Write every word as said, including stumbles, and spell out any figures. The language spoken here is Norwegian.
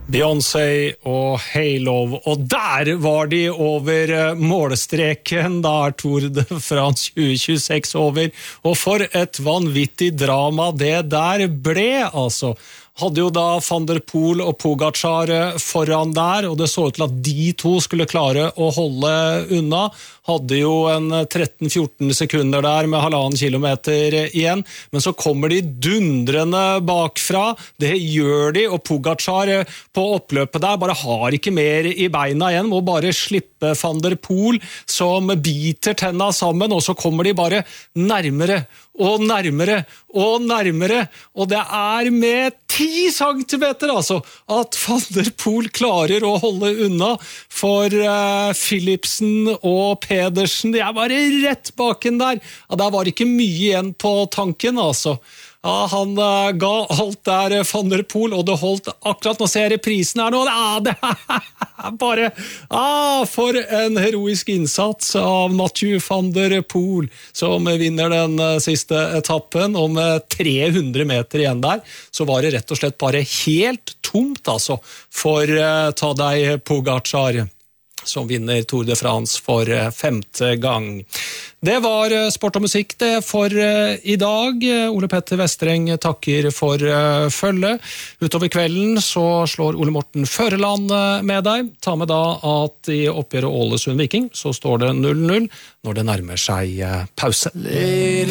Beyoncé og Halo, og der var de over målstreken, da er Tour de France tjue tjueseks over, og for et vanvittig drama det der ble, altså. Hadde jo da Van der Poel og Pogačar foran der, og det så ut til at de to skulle klare å holde unna. Hadde jo en tretten fjorten sekunder der med halvannen kilometer igjen, men så kommer de dundrende bakfra, det gjør de, og Pogačar på oppløpet der bare har ikke mer i beina igjen, må bare slippe Van der Poel som biter tenna sammen, og så kommer de bare nærmere og nærmere og nærmere, og det er med ti centimeter altså, at Van der Poel klarer å holde unna for uh, Philipsen og Pedersen, de er bare rett baken der, ja, der var ikke mye igjen på tanken altså. Ja, han uh, ga alt der Van der Poel, og det holdt akkurat, nå ser jeg reprisen her nå, ja, det er bare, ah, for en heroisk innsats av Mathieu Van der Poel, som vinner den uh, siste etappen, og med tre hundre meter igjen der, så var det rett og slett bare helt tomt, altså, for uh, Tadej Pogačar, som vinner Tour de France for uh, femte gang. Det var sport og musikk det for uh, i dag. Ole Petter Vestreng takker for uh, følge. Utover kvelden så slår Ole Morten Føreland uh, med deg. Ta med da at i oppgjøret Ålesund Viking så står det null null når det nærmer seg uh, pause.